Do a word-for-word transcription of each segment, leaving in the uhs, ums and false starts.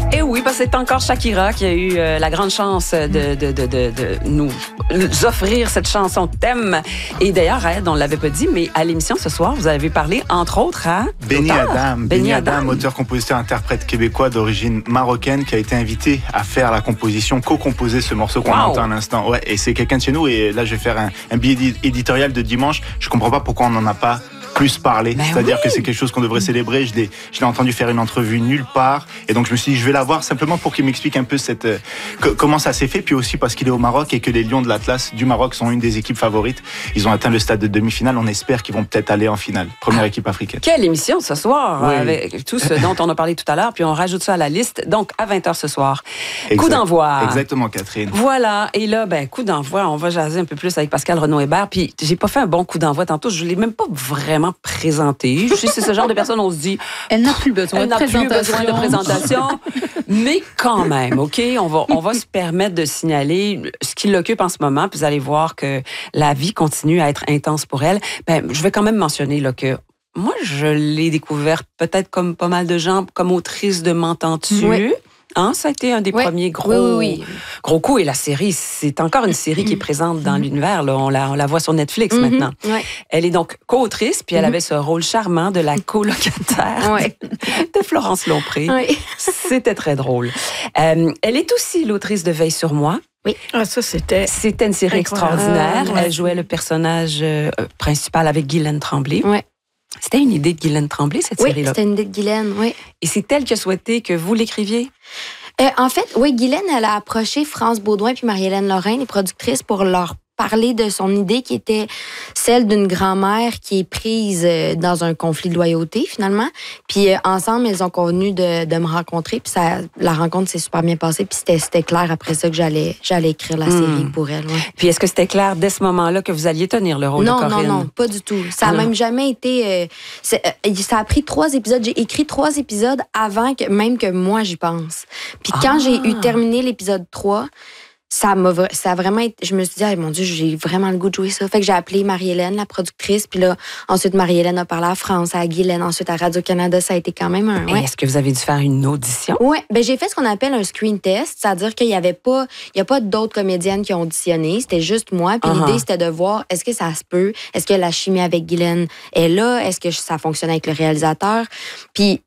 Et oui, parce que c'est encore Shakira qui a eu euh, la grande chance de, de, de, de, de nous offrir cette chanson thème. Et d'ailleurs, Ed, on ne l'avait pas dit, mais à l'émission ce soir, vous avez parlé, entre autres, à... Benny Adam. Benny Adam, Adam. auteur, compositeur, interprète québécois d'origine marocaine, qui a été invité à faire la composition, co-composer ce morceau qu'on wow. entend à l'instant. Ouais, et c'est quelqu'un de chez nous. Et là, je vais faire un, un billet éditorial de dimanche. Je comprends pas pourquoi on n'en a pas plus parler, ben c'est-à-dire oui. que c'est quelque chose qu'on devrait célébrer. Je l'ai, je l'ai entendu faire une entrevue nulle part, et donc je me suis dit je vais la voir simplement pour qu'il m'explique un peu cette euh, que, comment ça s'est fait, puis aussi parce qu'il est au Maroc et que les Lions de l'Atlas du Maroc sont une des équipes favorites. Ils ont atteint le stade de demi-finale, on espère qu'ils vont peut-être aller en finale. Première ah, équipe africaine. Quelle émission ce soir, oui. avec tout ce dont on a parlé tout à l'heure, puis on rajoute ça à la liste, donc à vingt heures ce soir. Exact. Coup d'envoi. Exactement, Catherine. Voilà, et là, ben coup d'envoi, on va jaser un peu plus avec Pascal Renaud-Hébert, puis j'ai pas fait un bon coup d'envoi tantôt, je l'ai même pas vraiment présenté. Je sais, c'est ce genre de personne, on se dit... Elle n'a plus besoin, elle de, n'a présentation. plus besoin de présentation. Mais quand même, OK, on va, on va se permettre de signaler ce qui l'occupe en ce moment, puis vous allez voir que la vie continue à être intense pour elle. Ben, je vais quand même mentionner là, que moi, je l'ai découverte peut-être comme pas mal de gens, comme autrice de M'entends-tu? Oui. Hein, ça a été un des oui. premiers gros, oui, oui, oui. gros coups. Et la série, c'est encore une série qui est présente dans mm-hmm. l'univers. Là. On, la, on la voit sur Netflix mm-hmm. maintenant. Oui. Elle est donc co-autrice, puis elle mm-hmm. avait ce rôle charmant de la colocataire oui. de Florence Lompré. Oui. C'était très drôle. Euh, elle est aussi l'autrice de Veille sur moi. Oui. Ah, ça, c'était... C'était une série extraordinaire. Ah, ouais. Elle jouait le personnage euh, principal avec Guylaine Tremblay. Oui. C'était une idée de Guylaine Tremblay, cette oui, série-là. Oui, c'était une idée de Guylaine, oui. Et c'est elle qui a souhaité que vous l'écriviez? Euh, en fait, oui, Guylaine, elle a approché France Baudouin puis Marie-Hélène Lorrain, les productrices, pour leur parler de son idée qui était celle d'une grand-mère qui est prise dans un conflit de loyauté, finalement. Puis euh, ensemble, elles ont convenu de, de me rencontrer. Puis ça, la rencontre s'est super bien passée. Puis c'était, c'était clair après ça que j'allais, j'allais écrire la série mmh. pour elle. Ouais. Puis est-ce que c'était clair dès ce moment-là que vous alliez tenir le rôle non, de Corinne? Non, non, pas du tout. Ça n'a même jamais été... Euh, c'est, euh, ça a pris trois épisodes. J'ai écrit trois épisodes avant que même que moi, j'y pense. Puis quand ah. j'ai eu terminé l'épisode trois... Ça m'a ça a vraiment été, je me suis dit ah, mon Dieu, j'ai vraiment le goût de jouer ça. Fait que j'ai appelé Marie-Hélène, la productrice, puis là ensuite Marie-Hélène a parlé à France, à Guylaine, ensuite à Radio-Canada, ça a été quand même un ouais. Est-ce que vous avez dû faire une audition? Ouais, ben j'ai fait ce qu'on appelle un screen test, c'est-à-dire qu'il y avait pas il y a pas d'autres comédiennes qui ont auditionné, c'était juste moi, puis uh-huh. l'idée c'était de voir est-ce que ça se peut, est-ce que la chimie avec Guylaine est là, est-ce que ça fonctionne avec le réalisateur? Puis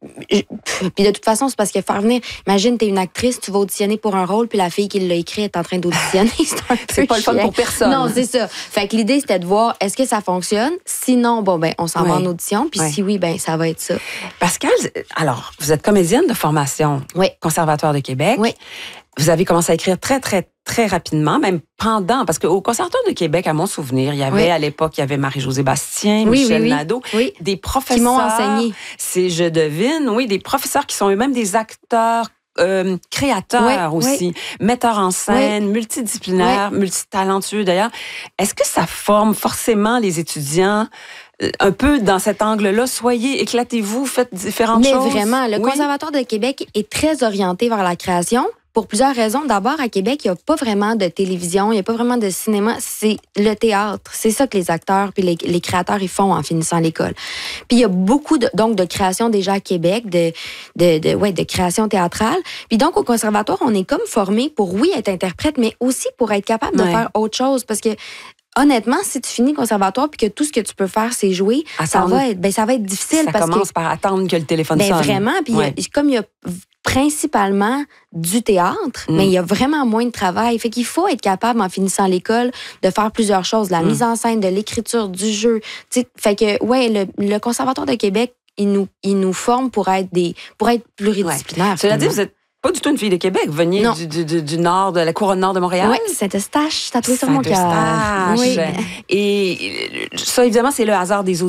Puis de toute façon, c'est parce que faire venir... Imagine, t'es une actrice, tu vas auditionner pour un rôle, puis la fille qui l'a écrit est en train d'auditionner. C'est un peu C'est pas le fun pour personne. Non, c'est ça. Fait que l'idée, c'était de voir, est-ce que ça fonctionne? Sinon, bon, ben, on s'en oui. va en audition. Puis oui. si oui, ben, ça va être ça. Pascal, alors, vous êtes comédienne de formation. Oui. Conservatoire de Québec. Oui. Vous avez commencé à écrire très, très, très rapidement, même pendant, parce qu'au Conservatoire de Québec, à mon souvenir, il y avait, oui. à l'époque, il y avait Marie-Josée Bastien, oui, Michel oui, oui. Nadeau, oui. des professeurs. Qui m'ont enseigné. C'est, je devine, oui, des professeurs qui sont eux-mêmes des acteurs euh, créateurs oui, aussi, oui. metteurs en scène, oui. multidisciplinaires, oui. multitalentueux d'ailleurs. Est-ce que ça forme forcément les étudiants un peu dans cet angle-là? Soyez, éclatez-vous, faites différentes Mais choses. Mais vraiment, le oui. Conservatoire de Québec est très orienté vers la création. Pour plusieurs raisons. D'abord, à Québec, il n'y a pas vraiment de télévision, il n'y a pas vraiment de cinéma. C'est le théâtre. C'est ça que les acteurs puis les, les créateurs ils font en finissant l'école. Puis il y a beaucoup de, donc, de création déjà à Québec, de, de, de, ouais, de création théâtrale. Puis donc, au conservatoire, on est comme formé pour, oui, être interprète, mais aussi pour être capable de ouais. faire autre chose. Parce que honnêtement, si tu finis le conservatoire puis que tout ce que tu peux faire, c'est jouer, ça va être, ben, ça va être difficile. Ça parce commence que, par attendre que le téléphone ben, sonne. Vraiment. Puis ouais. y a, comme il y a principalement du théâtre, mm. mais il y a vraiment moins de travail. Fait qu'il faut être capable, en finissant l'école, de faire plusieurs choses. La mm. mise en scène, de l'écriture, du jeu. T'sais, fait que, ouais, le, le Conservatoire de Québec, il nous, il nous forme pour être, des, pour être pluridisciplinaire. Ouais. Cela dit, vous êtes pas du tout une fille de Québec. Vous veniez du, du, du, du nord, de la couronne nord de Montréal. Oui, Saint-Eustache, tatoué sur mon cœur. Oui. Et ça, évidemment, c'est le hasard des